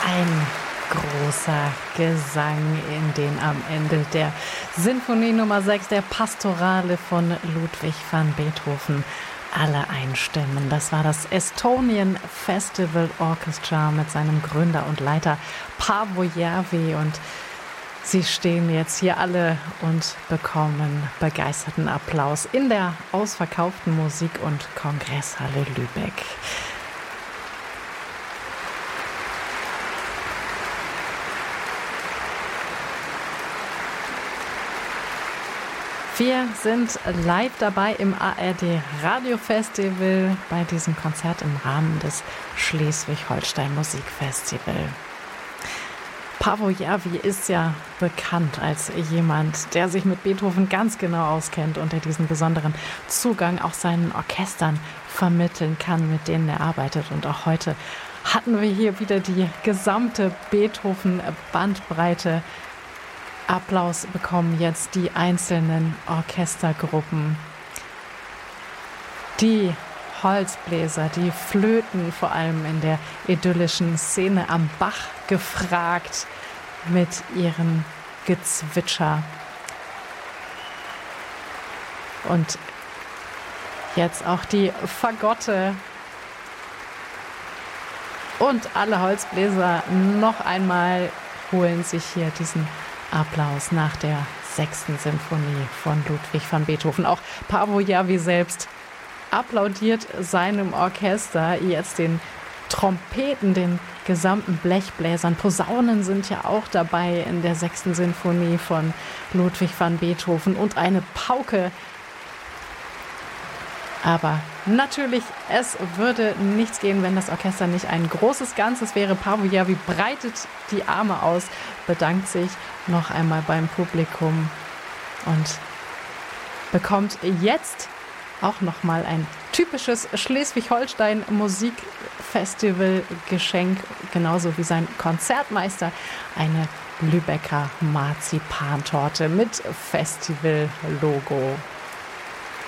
Ein großer Gesang, in den am Ende der Sinfonie Nummer 6, der Pastorale von Ludwig van Beethoven, alle einstimmen. Das war das Estonian Festival Orchestra mit seinem Gründer und Leiter Paavo Järvi, und sie stehen jetzt hier alle und bekommen begeisterten Applaus in der ausverkauften Musik- und Kongresshalle Lübeck. Wir sind live dabei im ARD Radio Festival bei diesem Konzert im Rahmen des Schleswig-Holstein Musikfestival. Paavo Järvi ist ja bekannt als jemand, der sich mit Beethoven ganz genau auskennt und der diesen besonderen Zugang auch seinen Orchestern vermitteln kann, mit denen er arbeitet. Und auch heute hatten wir hier wieder die gesamte Beethoven-Bandbreite. Applaus bekommen jetzt die einzelnen Orchestergruppen. Die Holzbläser, die Flöten, vor allem in der idyllischen Szene am Bach gefragt mit ihrem Gezwitscher. Und jetzt auch die Fagotte. Und alle Holzbläser noch einmal holen sich hier diesen Applaus nach der 6. Sinfonie von Ludwig van Beethoven. Auch Paavo Järvi selbst applaudiert seinem Orchester, jetzt den Trompeten, den gesamten Blechbläsern. Posaunen sind ja auch dabei in der 6. Sinfonie von Ludwig van Beethoven und eine Pauke. Aber natürlich, es würde nichts gehen, wenn das Orchester nicht ein großes Ganzes wäre. Paavo Järvi breitet die Arme aus, bedankt sich noch einmal beim Publikum und bekommt jetzt auch noch mal ein typisches Schleswig-Holstein Musikfestival-Geschenk, genauso wie sein Konzertmeister, eine Lübecker Marzipantorte mit Festival-Logo.